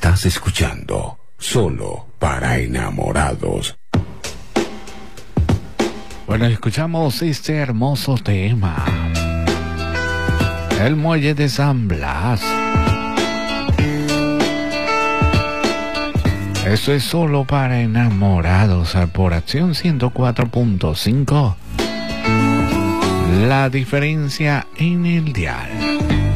Estás escuchando Solo para Enamorados. Bueno, escuchamos este hermoso tema, El Muelle de San Blas. Esto es Solo para Enamorados por Acción 104.5. La diferencia en el dial.